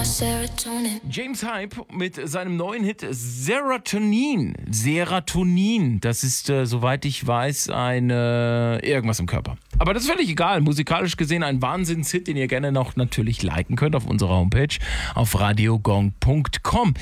James Hype mit seinem neuen Hit Serotonin. Serotonin, das ist, soweit ich weiß, irgendwas im Körper. Aber das ist völlig egal. Musikalisch gesehen ein Wahnsinnshit, den ihr gerne noch natürlich liken könnt auf unserer Homepage auf radiogong.com.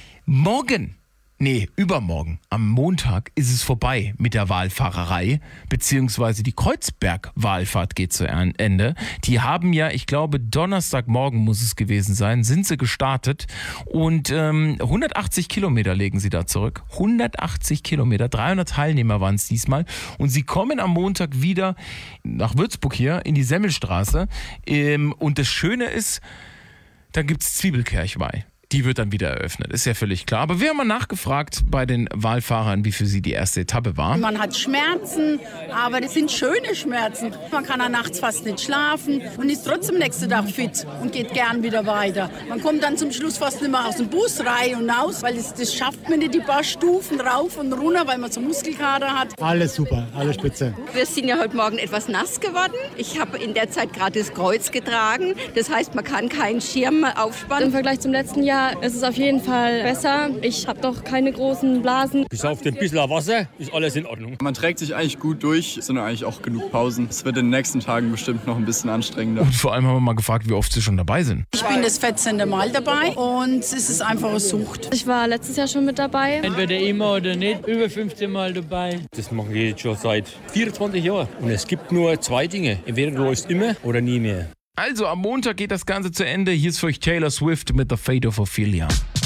Übermorgen, am Montag, ist es vorbei mit der Wahlfahrerei, beziehungsweise die Kreuzberg-Wahlfahrt geht zu Ende. Die haben ja, ich glaube, Donnerstagmorgen muss es gewesen sein, sind sie gestartet und 180 Kilometer legen sie da zurück. 180 Kilometer, 300 Teilnehmer waren es diesmal und sie kommen am Montag wieder nach Würzburg hier in die Semmelstraße und das Schöne ist, da gibt es Zwiebelkirchweih. Die wird dann wieder eröffnet, ist ja völlig klar. Aber wir haben mal nachgefragt bei den Wahlfahrern, wie für sie die erste Etappe war. Man hat Schmerzen, aber das sind schöne Schmerzen. Man kann dann nachts fast nicht schlafen und ist trotzdem nächsten Tag fit und geht gern wieder weiter. Man kommt dann zum Schluss fast nicht mehr aus dem Bus rein und aus, weil das schafft man nicht, die paar Stufen rauf und runter, weil man so Muskelkater hat. Alles super, alles spitze. Wir sind ja heute Morgen etwas nass geworden. Ich habe in der Zeit gerade das Kreuz getragen. Das heißt, man kann keinen Schirm aufspannen. Im Vergleich zum letzten Jahr ist es auf jeden Fall besser. Ich habe doch keine großen Blasen. Bis auf den bisschen Wasser ist alles in Ordnung. Man trägt sich eigentlich gut durch. Es sind eigentlich auch genug Pausen. Es wird in den nächsten Tagen bestimmt noch ein bisschen anstrengender. Und vor allem haben wir mal gefragt, wie oft sie schon dabei sind. Ich bin das 14. Mal dabei und es ist einfach eine Sucht. Ich war letztes Jahr schon mit dabei. Entweder immer oder nicht, über 15 Mal dabei. Das machen wir jetzt schon seit 24 Jahren. Und es gibt nur zwei Dinge. Entweder du läufst immer oder nie mehr. Also am Montag geht das Ganze zu Ende. Hier ist für euch Taylor Swift mit The Fate of Ophelia.